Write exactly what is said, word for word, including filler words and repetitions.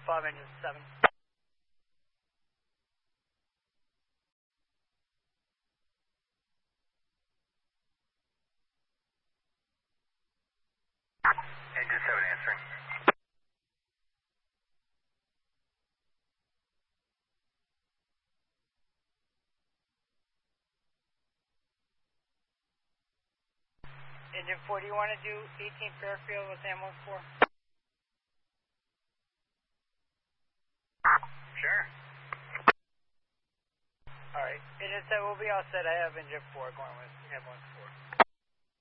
five engine seven. Engine seven answering. Engine four, do you want to do eighteen Fairfield with ambulance four? Sure. Alright, engine seven will be all set. I have engine four going with ambulance four.